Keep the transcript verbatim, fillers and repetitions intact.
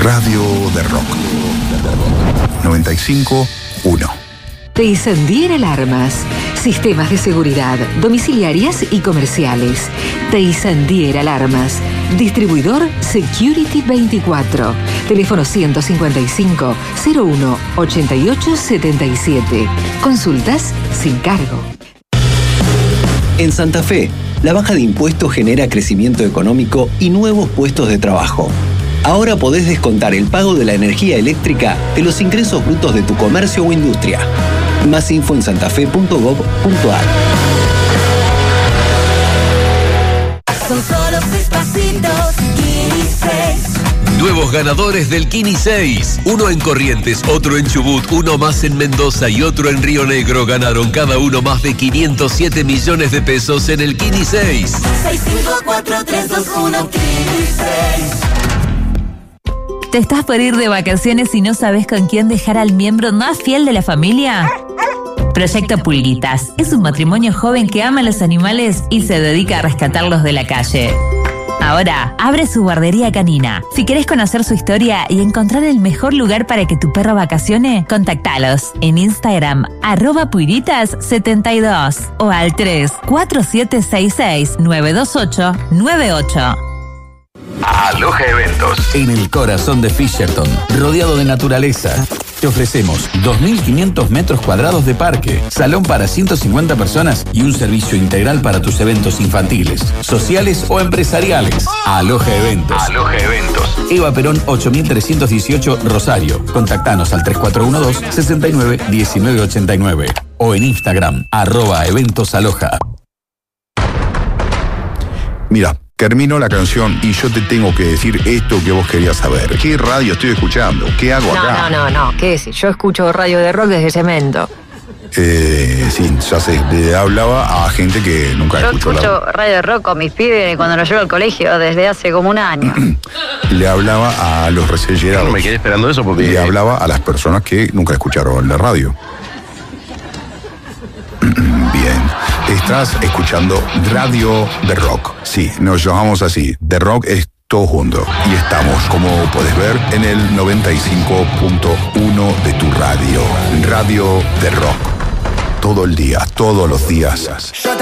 Radio de Rock. noventa y cinco punto uno. Teisandier Alarmas. Sistemas de seguridad domiciliarias y comerciales. Teisandier Alarmas. Distribuidor Security veinticuatro. Teléfono ciento cincuenta y cinco, cero uno, ochenta y ocho setenta y siete. Consultas sin cargo. En Santa Fe, la baja de impuestos genera crecimiento económico y nuevos puestos de trabajo. Ahora podés descontar el pago de la energía eléctrica de los ingresos brutos de tu comercio o industria. Más info en santafe punto gob punto ar. Son solo seis pasitos, Kini seis. Nuevos ganadores del Kini seis. Uno en Corrientes, otro en Chubut, uno más en Mendoza y otro en Río Negro. Ganaron cada uno más de quinientos siete millones de pesos en el Kini seis. seis cinco cuatro tres dos uno, Kini seis. ¿Te estás por ir de vacaciones y no sabes con quién dejar al miembro más fiel de la familia? Proyecto Pulguitas es un matrimonio joven que ama a los animales y se dedica a rescatarlos de la calle. Ahora abre su guardería canina. Si querés conocer su historia y encontrar el mejor lugar para que tu perro vacacione, contactalos en Instagram arroba puiritas setenta y dos o al tres cuatro siete seis seis nueve dos ocho nueve ocho. Aloha Eventos. En el corazón de Fisherton, rodeado de naturaleza. Te ofrecemos dos mil quinientos metros cuadrados de parque, salón para ciento cincuenta personas y un servicio integral para tus eventos infantiles, sociales o empresariales. Aloha Eventos. Aloha Eventos. Eva Perón ocho mil trescientos dieciocho, Rosario. Contactanos al tres cuatro uno dos, seis nueve, uno nueve ocho nueve o en Instagram, arroba eventos aloha. Mira, terminó la canción y yo te tengo que decir esto que vos querías saber. ¿Qué radio estoy escuchando? ¿Qué hago acá? No, no, no, no. ¿Qué es? Yo escucho radio de rock desde Cemento. Eh, sí, ya sé. Le hablaba a gente que nunca Yo escuchó escucho la... radio de rock con mis pibes cuando los llevo al colegio desde hace como un año. Le hablaba a los recién llegados. No me quedé esperando eso porque... Le hablaba a las personas que nunca escucharon la radio. Bien. Estás escuchando Radio de Rock. Sí, nos llamamos así. The Rock es todo junto. Y estamos, como puedes ver, en el noventa y cinco punto uno de tu radio. Radio de Rock. Todo el día, todos los días.